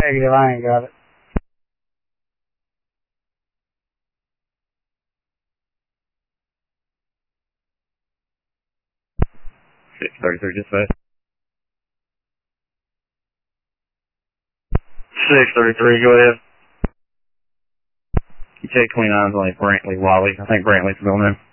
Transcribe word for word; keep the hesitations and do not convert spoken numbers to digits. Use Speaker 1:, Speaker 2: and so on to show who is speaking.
Speaker 1: Negative, I ain't got it.
Speaker 2: six thirty-three, dispatch.
Speaker 3: six thirty-three, go ahead.
Speaker 2: You take twenty-nine is only Brantley Wally. I think Brantley's still in there.